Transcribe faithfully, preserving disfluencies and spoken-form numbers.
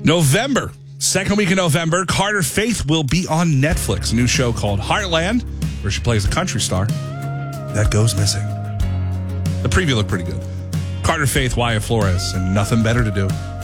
November, second week of November, Carter Faith will be on Netflix. A new show called Heartland, where she plays a country star that goes missing. The preview looked pretty good. Carter Faith, Wyatt Flores, and nothing better to do.